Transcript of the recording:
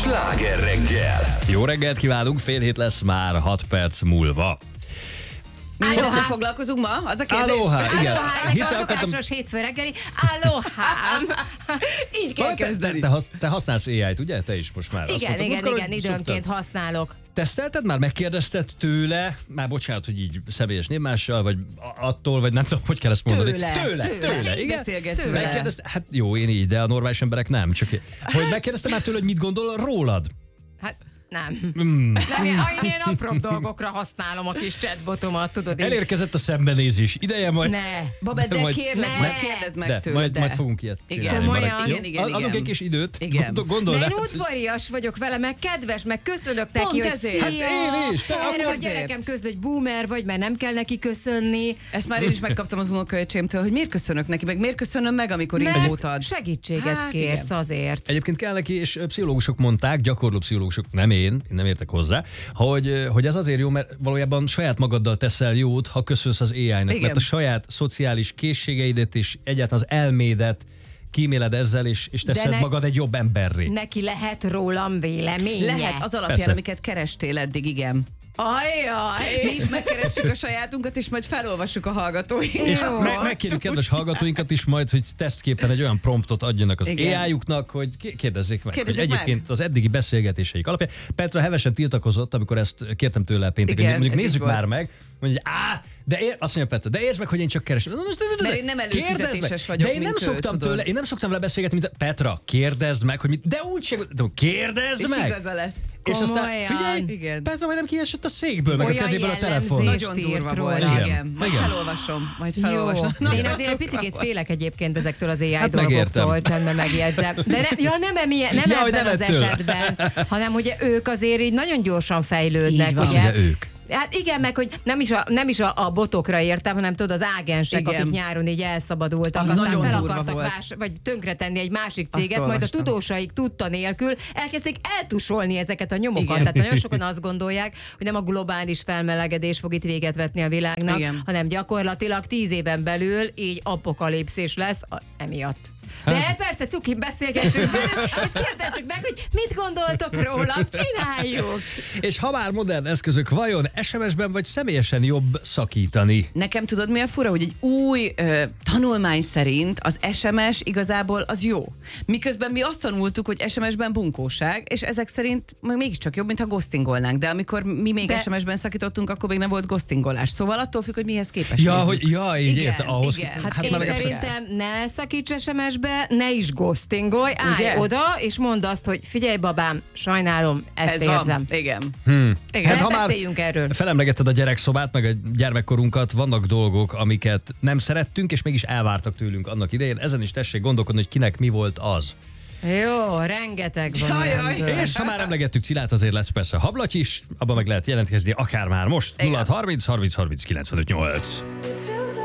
Sláger reggel! Jó reggelt kívánunk, fél hét lesz már 6 perc múlva. Mindentől foglalkozunk ma? Az a kérdés? Aloha, igen. Aloha, a szokásos hétfő reggeli. Alohám! Így kell kezdeni. Te használsz AI-t, ugye? Te is most már. Azt Igen, mondtad, múltkor, hogy időnként szoktad. használok. Tesztelted már? Megkérdezted tőle? Már bocsánat, hogy így személyes névmással, vagy attól, vagy nem tudom, hogy kell ezt mondani. Tőle. Így Igen. beszélgetsz Tőle. vele. Megkérdezted? Hát jó, én így, de a normális emberek nem. Csak hogy megkérdeztem már tőle, hogy mit gondol rólad? Hát nem. Nem, én ilyen apróbb dolgokra használom a kis chatbotomat, tudod így. Elérkezett a szembenézés ideje, majd... Ne. Babett, de majd- kérlek, majd kérdezd meg tőle. Majd fogunk ilyet Igen. csinálni. Komolyan? Marek. Jó? Igen. Adunk egy kis időt. Igen. Gondold De el. én udvarias vagyok vele, meg kedves, meg köszönök neki, Pont hogy ezért. szia. Hát én is, te Erre akkor a gyerekem közül, hogy boomer vagy, mert nem kell neki köszönni. Ezt már én is megkaptam az unokaöcsémtől, hogy miért köszönök neki, meg miért köszönöm meg, amikor infót ad. Mert segítséget Hát kérsz igen. azért. Egyébként kell neki, és pszichológusok mondták, gyakorló pszichológusok, nem én nem értek hozzá, hogy ez azért jó, mert valójában saját magaddal teszel jót, ha köszönsz az AI-nak, Igen. mert a saját szociális készségeidet és egyáltalán az elmédet kíméled ezzel, és teszed magad egy jobb emberré. Neki lehet rólam véleménye. Lehet, az alapján, Persze. amiket kerestél eddig, igen. Ajjaj. Mi is megkeressük a sajátunkat, és majd felolvassuk a hallgatóink. És Jó. megkérjük kedves hallgatóinkat is majd, hogy tesztképpen egy olyan promptot adjanak az Igen. AI-juknak, hogy kérdezzék meg, Kérdezzék hogy egyébként az eddigi beszélgetéseik alapján. Petra hevesen tiltakozott, amikor ezt kértem tőle pénteken, Igen, mondjuk ez nézzük így volt. már meg, mondja, azt mondja Petra, de értsd meg, hogy én csak keresem. Mert én nem Kérdezd meg. előfizetéses vagyok, de én nem mint ő, szoktam tudod. tőle, én nem szoktam vele beszélgetni, mint Petra, kérdezd meg, hogy mit, de úgy sem, kérdezd És meg. igaza lett. És aztán Komolyan. figyelj, Igen. Petra majdnem kiesett a székből, meg a Olyan kezéből a telefon. jellemzés. Nagyon írt durva róla. volt. Igen. Igen. Majd Igen. felolvasom. Majd Jó. felolvasom. Én azért egy picit félek egyébként ezektől az AI Hát dolgoktól, megértem. csendben megjegyzem. De nem hogy ebben nem az ettől. esetben, hanem ugye ők azért így nagyon gyorsan fejlődnek. Így van. Ugye? Azt mondja, ők. Hát igen, meg hogy nem is a botokra értem, hanem tudod, az ágensek, Igen. akik nyáron így elszabadultak, Az aztán nagyon fel durva akartak volt. vagy tönkretenni egy másik Azt céget, majd a olvastam. tudósaik tudta nélkül elkezdték eltusolni ezeket a nyomokat. Igen. Tehát nagyon sokan azt gondolják, hogy nem a globális felmelegedés fog itt véget vetni a világnak, Igen. hanem gyakorlatilag 10 éven belül így apokalipszis lesz emiatt. De persze, cuki, beszélgessünk velük, és kérdezzük meg, hogy mit gondoltok rólam, csináljuk. És ha már modern eszközök, vajon SMS-ben vagy személyesen jobb szakítani? Nekem tudod, mi a fura, hogy egy új tanulmány szerint az SMS igazából az jó. Miközben mi azt tanultuk, hogy SMS-ben bunkóság, és ezek szerint mégiscsak jobb, mint ha ghostingolnánk. De amikor mi még De- SMS-ben szakítottunk, akkor még nem volt ghostingolás. Szóval attól függ, hogy mihez képes Ja, nézzük. hogy így Igen, érte, ahhoz. igen. Hát, Hát én már legalább- szerintem ne szakíts SMS-be, ne is ghostingolj, állj Ugye? oda, és mondd azt, hogy figyelj babám, sajnálom, ezt Ez érzem. van. Igen. De Igen. ha már beszéljünk erről. felemlegetted a gyerekszobát, meg a gyermekkorunkat, vannak dolgok, amiket nem szerettünk, és mégis elvártak tőlünk annak idején. Ezen is tessék gondolkodni, hogy kinek mi volt az. Jó, rengeteg van. Jaj, olyanből. És ha már emlegettük Cilát, azért lesz persze hablaty is, abban meg lehet jelentkezni akár már most. Igen. 0630 30 30 95 8. If you